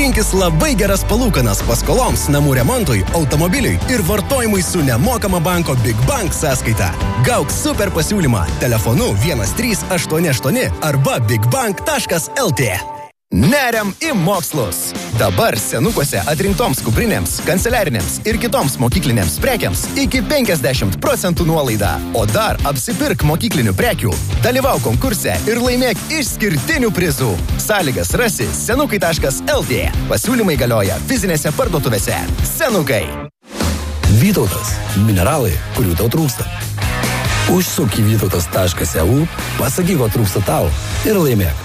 Rinkis labai geras palūkanas paskoloms, namų remontui, automobiliui ir vartojimui su nemokama banko Big Bank sąskaita. Gauk super pasiūlymą telefonu 1388 arba bigbank.lt. Neriam į mokslus. Dabar senukuose atrinktoms kuprinėms, kanceliarinėms ir kitoms mokyklinėms prekiams iki 50% nuolaida. O dar apsipirk mokyklinių prekių, dalyvau konkurse ir laimėk išskirtinių prizų. Sąlygas rasi senukai.lt. Pasiūlymai galioja fizinėse parduotuvėse. Senukai. Vytautas. Mineralai, kurių tau trūksta. Užsuk į vytautas.eu, pasakyk, ko trūksta tau ir laimėk.